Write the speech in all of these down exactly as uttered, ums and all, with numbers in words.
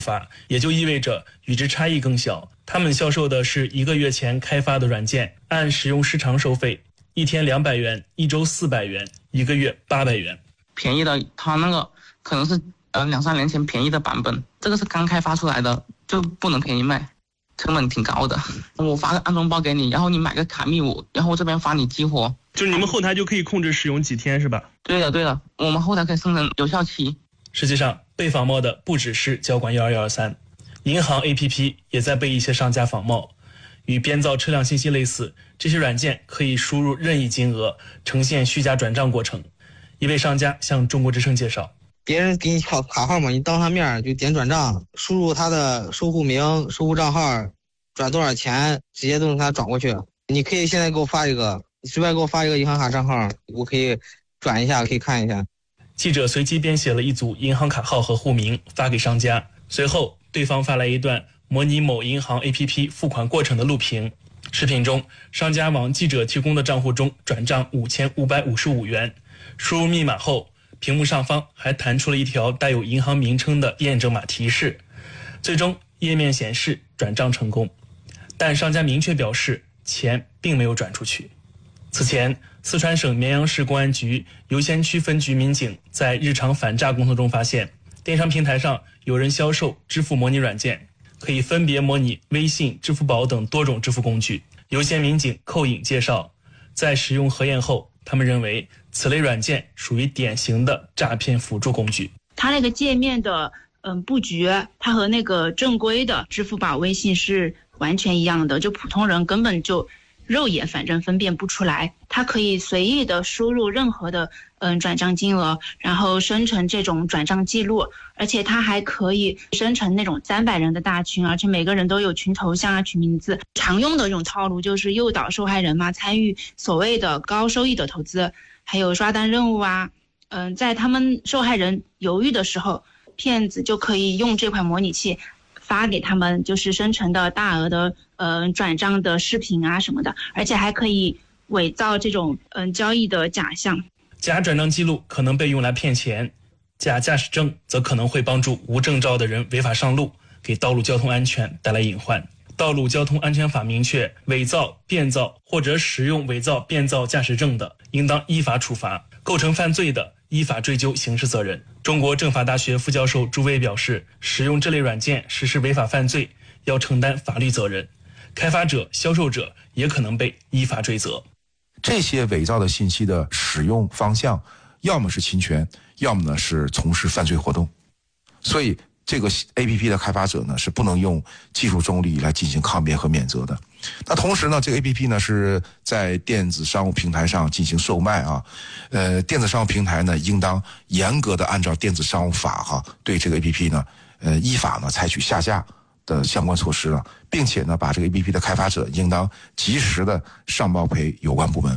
法，也就意味着与之差异更小。他们销售的是一个月前开发的软件，按使用时长收费，一天两百元，一周四百元，一个月八百元。 便宜的，它那个可能是呃两三年前便宜的版本，这个是刚开发出来的，就不能便宜卖，成本挺高的。我发个安装包给你，然后你买个卡密五，然后我这边发你激活。 就是你们后台就可以控制使用几天是吧？ 对的对的，我们后台可以生成有效期。 实际上被仿冒的不只是交管一二一二三，银行 A P P 也在被一些商家仿冒。与编造车辆信息类似，这些软件可以输入任意金额，呈现虚假转账过程。一位商家向中国之声介绍， 别人给你卡卡号嘛，你当他面就点转账，输入他的收户名、收户账号，转多少钱，直接都能给他转过去。你可以现在给我发一个，你随便给我发一个银行卡账号，我可以转一下，可以看一下。 记者随机编写了一组银行卡号和户名发给商家，随后对方发来一段模拟某银行 A P P 付款过程的录屏。视频中，商家往记者提供的账户中转账五千五百五十五元，输入密码后，屏幕上方还弹出了一条带有银行名称的验证码提示。最终页面显示转账成功，但商家明确表示钱并没有转出去。此前，四川省绵阳市公安局游仙区分局民警在日常反诈工作中发现，电商平台上有人销售支付模拟软件，可以分别模拟微信、支付宝等多种支付工具。游仙民警寇颖介绍，在使用核验后，他们认为此类软件属于典型的诈骗辅助工具。 它那个界面的嗯布局，它和那个正规的支付宝、微信是完全一样的，就普通人根本就肉眼反正分辨不出来。它可以随意的输入任何的嗯转账金额，然后生成这种转账记录，而且它还可以生成那种三百人的大群，而且每个人都有群头像啊、群名字。常用的一种套路就是诱导受害人嘛参与所谓的高收益的投资，还有刷单任务啊。嗯，在他们受害人犹豫的时候，骗子就可以用这款模拟器发给他们，就是生成的大额的呃转账的视频啊什么的，而且还可以伪造这种嗯、呃、交易的假象。 假转账记录可能被用来骗钱，假驾驶证则可能会帮助无证照的人违法上路，给道路交通安全带来隐患。道路交通安全法明确，伪造、变造或者使用伪造、变造驾驶证的，应当依法处罚；构成犯罪的，依法追究刑事责任。中国政法大学副教授朱威表示，使用这类软件实施违法犯罪，要承担法律责任，开发者、销售者也可能被依法追责。 这些伪造的信息的使用方向，要么是侵权，要么呢是从事犯罪活动。所以这个 A P P 的开发者呢是不能用技术中立来进行抗辩和免责的。那同时呢，这个 A P P 呢是在电子商务平台上进行售卖啊，呃，电子商务平台呢应当严格的按照电子商务法哈、啊，对这个 A P P 呢，呃，依法呢采取下架的相关措施了，并且呢，把这个 A P P 的开发者应当及时的上报赔有关部门。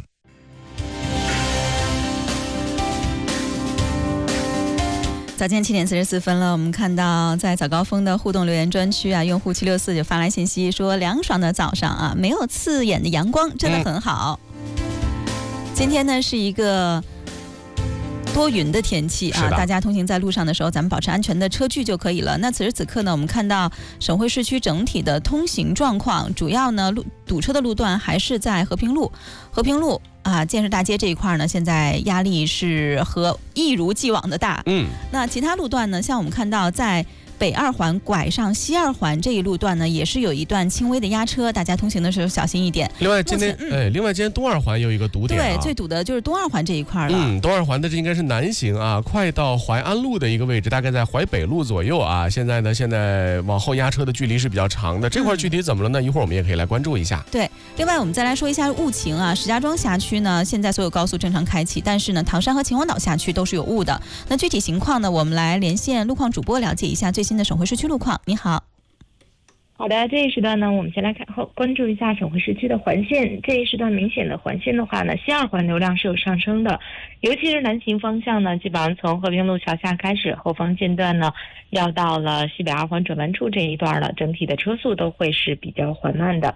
早间七点四十四分了，我们看到在早高峰的互动留言专区啊，用户七六四就发来信息说，凉爽的早上啊，没有刺眼的阳光，真的很好。嗯、今天呢是一个多云的天气啊，大家通行在路上的时候，咱们保持安全的车距就可以了。那此时此刻呢，我们看到省会市区整体的通行状况，主要呢路堵车的路段还是在和平路、和平路。啊，建设大街这一块呢，现在压力是和一如既往的大。嗯，那其他路段呢，像我们看到在北二环拐上西二环这一路段呢，也是有一段轻微的压车，大家通行的时候小心一点。 另外今天，嗯、哎，另外今天东二环有一个堵点、啊， 对，最堵的就是东二环这一块了。 嗯，东二环的这应该是南行啊，快到淮安路的一个位置，大概在淮北路左右啊。现在呢，现在往后压车的距离是比较长的，这块具体怎么了呢？一会儿我们也可以来关注一下。 对，另外我们再来说一下雾情啊，石家庄辖区呢，现在所有高速正常开启，但是呢，唐山和秦皇岛辖区都是有雾的。那具体情况呢，我们来连线路况主播了解一下最新的省会市区路况。你好。 好的，这一时段呢，我们先来看后关注一下省会市区的环线。这一时段明显的环线的话呢，西二环流量是有上升的，尤其是南行方向呢，基本上从和平路桥下开始，后方线段呢，要到了西北二环转弯处这一段了，整体的车速都会是比较缓慢的。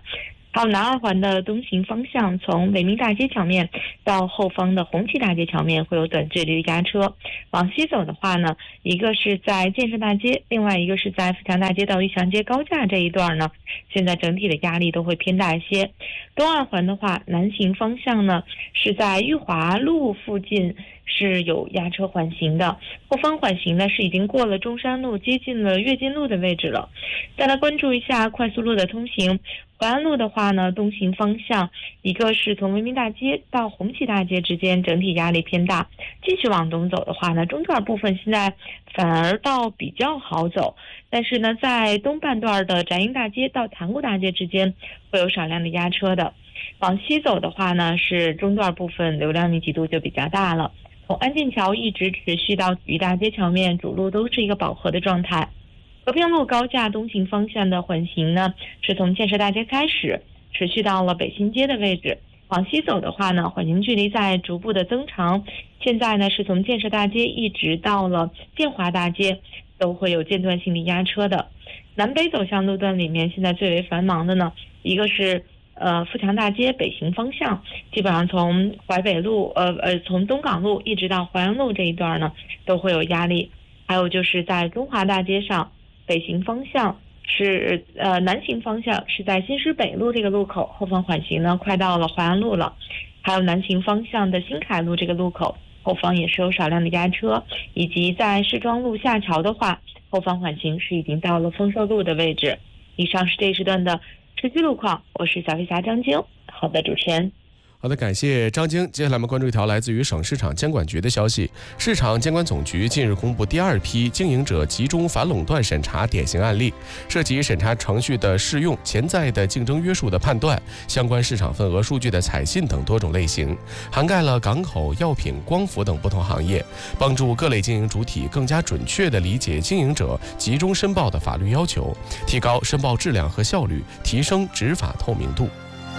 还有南二环的东行方向，从伟明大街桥面到后方的红旗大街桥面会有短距离的压车。往西走的话呢，一个是在建设大街，另外一个是在富强大街到玉祥街高架这一段呢，现在整体的压力都会偏大一些。东二环的话，南行方向呢是在裕华路附近是有压车缓行的，后方缓行呢是已经过了中山路，接近了跃进路的位置了。再来关注一下快速路的通行。淮安路的话呢，东行方向一个是从文明大街到红旗大街之间整体压力偏大，继续往东走的话呢，中段部分现在反而倒比较好走，但是呢在东半段的翟英大街到塘沽大街之间会有少量的压车的。往西走的话呢，是中段部分流量密集度就比较大了，从安建桥一直持续到体育大街桥面，主路都是一个饱和的状态。和平路高架东行方向的缓行呢，是从建设大街开始，持续到了北新街的位置。往西走的话呢，缓行距离在逐步的增长，现在呢是从建设大街一直到了建华大街，都会有间断性的压车的。南北走向路段里面，现在最为繁忙的呢，一个是呃富强大街北行方向，基本上从淮北路呃呃从东港路一直到淮安路这一段呢，都会有压力。还有就是在中华大街上。北行方向是呃南行方向是在新市北路这个路口，后方缓行呢快到了淮安路了。还有南行方向的新凯路这个路口，后方也是有少量的压车，以及在市庄路下桥的话，后方缓行是已经到了丰寿路的位置。以上是这一时段的市区路况，我是小飞侠张晶。好的，主持人。 好的，感谢张晶。接下来我们关注一条来自于省市场监管局的消息。市场监管总局近日公布第二批经营者集中反垄断审查典型案例，涉及审查程序的适用、潜在的竞争约束的判断、相关市场份额数据的采信等多种类型，涵盖了港口、药品、光伏等不同行业，帮助各类经营主体更加准确地理解经营者集中申报的法律要求，提高申报质量和效率，提升执法透明度。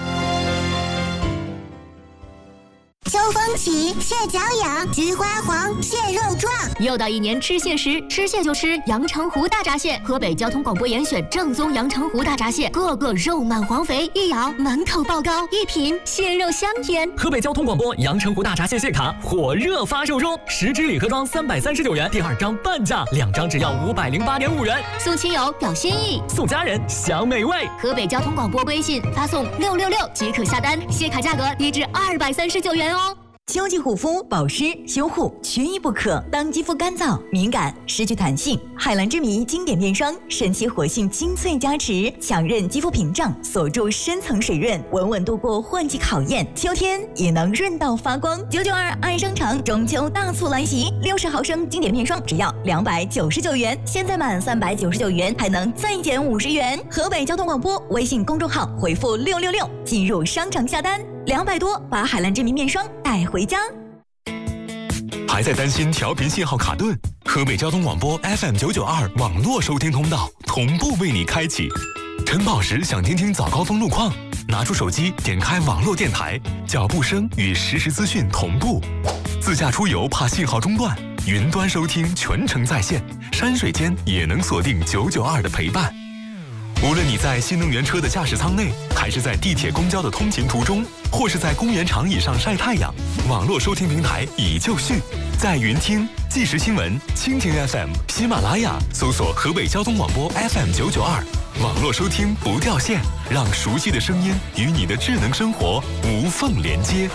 秋风起，蟹脚痒，菊花黄，蟹肉壮。 又到一年吃蟹时，吃蟹就吃阳澄湖大闸蟹。河北交通广播严选正宗阳澄湖大闸蟹，个个肉满黄肥，一咬满口爆膏，一品蟹肉香甜。 河北交通广播阳澄湖大闸蟹蟹卡火热发售中，十支礼盒装三百三十九元，第二张半价，两张只要五百零八点五元。 送亲友表心意， 送家人享美味。 河北交通广播微信发送六六六即可下单，蟹卡价格低至二百三十九元哦。 秋季护肤、保湿、修护缺一不可。当肌肤干燥、敏感、失去弹性，海蓝之谜经典面霜神奇活性精粹加持，强韧肌肤屏障，锁住深层水润，稳稳度过换季考验，秋天也能润到发光。九九二爱商场中秋大促来袭，六十毫升经典面霜只要两百九十九元，现在满三百九十九元还能再减五十元。河北交通广播微信公众号回复六六六进入商场下单。两百多，把海蓝之谜面霜带回家。 还在担心调频信号卡顿？河北交通广播 F M 九九二网络收听通道同步为你开启。晨跑时想听听早高峰路况，拿出手机点开网络电台，脚步声与实时资讯同步。自驾出游怕信号中断，云端收听全程在线，山水间也能锁定九九二的陪伴。无论你在新能源车的驾驶舱内，还是在地铁公交的通勤途中，或是在公园长椅上晒太阳，网络收听平台已就绪，在云听、即时新闻、蜻蜓 F M、喜马拉雅搜索河北交通广播 F M 九九二，网络收听不掉线，让熟悉的声音与你的智能生活无缝连接。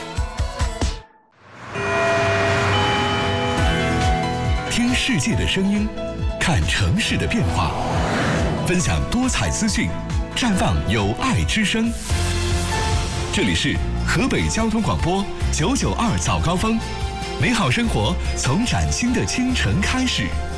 听世界的声音，看城市的变化。分享多彩资讯，绽放有爱之声。这里是河北交通广播九九二早高峰，美好生活从崭新的清晨开始。